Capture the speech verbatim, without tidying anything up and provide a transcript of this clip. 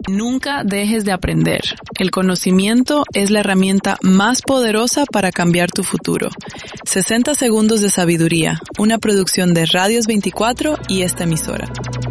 Nunca dejes de aprender. El conocimiento es la herramienta más poderosa para cambiar tu futuro. sesenta segundos de sabiduría, una producción de Radios veinticuatro y esta emisora.